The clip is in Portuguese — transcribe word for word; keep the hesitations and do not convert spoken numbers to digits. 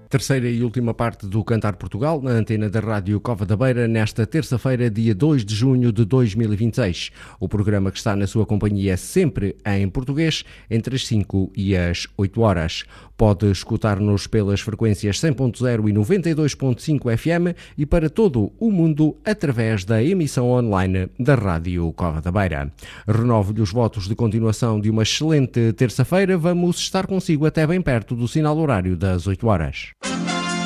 Terceira e última parte do Cantar Portugal, na antena da Rádio Cova da Beira, nesta terça-feira, dia dois de junho de dois mil e vinte e seis. O programa que está na sua companhia sempre em português, entre as cinco e as oito horas. Pode escutar-nos pelas frequências cem ponto zero e noventa e dois ponto cinco F M e para todo o mundo através da emissão online da Rádio Cova da Beira. Renovo-lhe os votos de continuação de uma excelente terça-feira. Vamos estar consigo até bem perto do sinal horário das oito horas.